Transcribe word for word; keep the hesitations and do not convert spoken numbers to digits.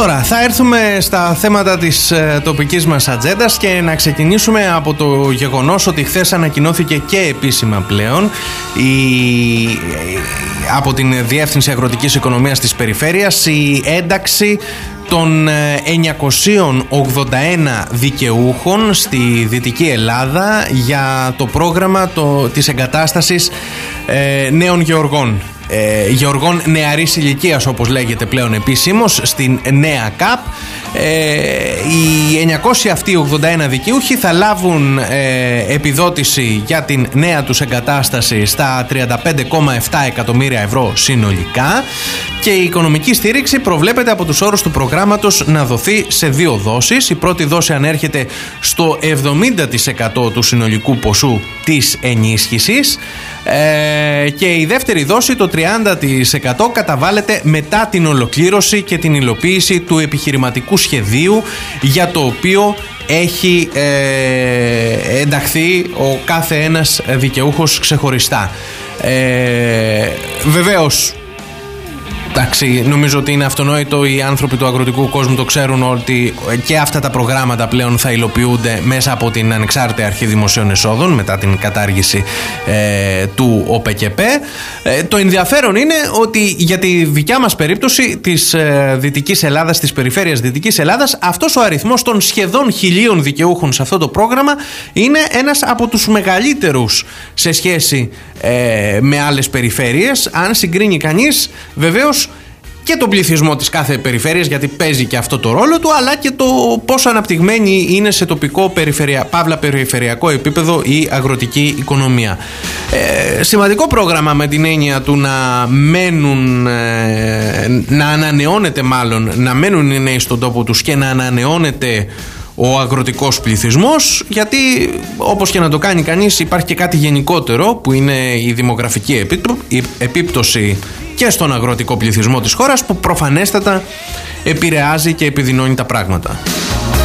Τώρα θα έρθουμε στα θέματα της ε, τοπικής μας ατζέντας και να ξεκινήσουμε από το γεγονός ότι χθες ανακοινώθηκε και επίσημα πλέον η, ε, από την Διεύθυνση Αγροτικής Οικονομίας της Περιφέρειας η ένταξη των εννιακόσιων ογδόντα ένα δικαιούχων στη Δυτική Ελλάδα για το πρόγραμμα το, της εγκατάστασης ε, νέων γεωργών. Ε, γεωργών νεαρής ηλικίας, όπως λέγεται πλέον επισήμως, στην νέα ΚΑΠ. Ε, οι εννιακόσιοι αυτοί ογδόντα ένα δικαιούχοι θα λάβουν ε, επιδότηση για την νέα τους εγκατάσταση στα τριάντα πέντε κόμμα επτά εκατομμύρια ευρώ συνολικά, και η οικονομική στήριξη προβλέπεται από τους όρους του προγράμματος να δοθεί σε δύο δόσεις. Η πρώτη δόση ανέρχεται στο εβδομήντα τοις εκατό του συνολικού ποσού της ενίσχυσης ε, και η δεύτερη δόση, το τριάντα τοις εκατό, καταβάλλεται μετά την ολοκλήρωση και την υλοποίηση του επιχειρηματικού σχεδίου για το οποίο έχει ε, ενταχθεί ο κάθε ένας δικαιούχος ξεχωριστά. Ε, βεβαίως, εντάξει, νομίζω ότι είναι αυτονόητο, οι άνθρωποι του αγροτικού κόσμου το ξέρουν ότι και αυτά τα προγράμματα πλέον θα υλοποιούνται μέσα από την Ανεξάρτητη Αρχή Δημοσίων Εσόδων μετά την κατάργηση ε, του ΟΠΕΚΕΠ. Ε, το ενδιαφέρον είναι ότι για τη δικιά μας περίπτωση της ε, Δυτικής Ελλάδας, της περιφέρειας Δυτικής Ελλάδας, αυτός ο αριθμός των σχεδόν χιλίων δικαιούχων σε αυτό το πρόγραμμα είναι ένας από τους μεγαλύτερους σε σχέση ε, με άλλες περιφέρειες. Αν συγκρίνει κανείς βεβαίως και τον πληθυσμό της κάθε περιφέρειας, γιατί παίζει και αυτό το ρόλο του, αλλά και το πόσο αναπτυγμένη είναι σε τοπικό περιφερεια... παύλα περιφερειακό επίπεδο η αγροτική οικονομία. Ε, σημαντικό πρόγραμμα με την έννοια του να μένουν, ε, να ανανεώνεται μάλλον, να μένουν οι νέοι στον τόπο τους και να ανανεώνεται ο αγροτικός πληθυσμός, γιατί όπως και να το κάνει κανείς υπάρχει και κάτι γενικότερο που είναι η δημογραφική επίπτωση και στον αγροτικό πληθυσμό της χώρας, που προφανέστατα επηρεάζει και επιδεινώνει τα πράγματα.